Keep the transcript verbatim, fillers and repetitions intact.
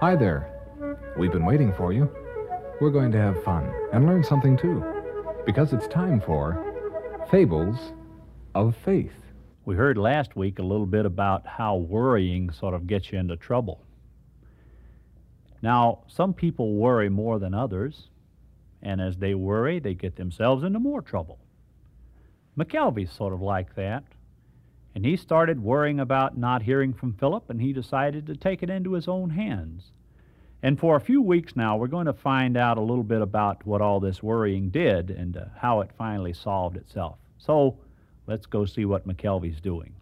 Hi there. We've been waiting for you. We're going to have fun and learn something too, because it's time for Fables of Faith. We heard last week a little bit about how worrying sort of gets you into trouble. Now, some people worry more than others, and as they worry, they get themselves into more trouble. McKelvey's sort of like that, and he started worrying about not hearing from Philip, and he decided to take it into his own hands. And for a few weeks now, we're going to find out a little bit about what all this worrying did and uh, how it finally solved itself. So let's go see what McKelvey's doing.